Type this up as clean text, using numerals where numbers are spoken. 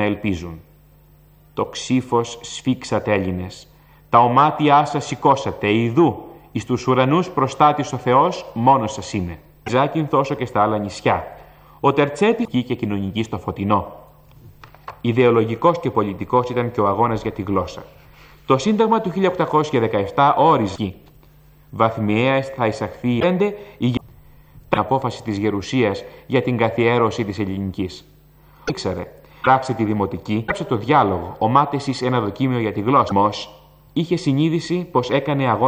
να ελπίζουν. Το ξύφος σφίξατε Έλληνες, τα ομάτια σας σηκώσατε, ιδού, εις τους ουρανούς προστάτης ο Θεός μόνος σας είναι. Ζάκυνθ όσο και στα άλλα νησιά. Ο Τερτσέτης και κοινωνική στο Φωτεινό. Ιδεολογικός και πολιτικός ήταν και ο αγώνας για τη γλώσσα. Το Σύνταγμα του 1817 όριζε βαθμιαία θα εισαχθεί η απόφαση της Γερουσίας για την καθιέρωση της ελληνικής. Ήξερε, πράξε τη δημοτική, έγραψε το διάλογο, ομάτεσης ένα δοκίμιο για τη γλώσσα. Όμως, είχε συνείδηση πως έκανε αγώνα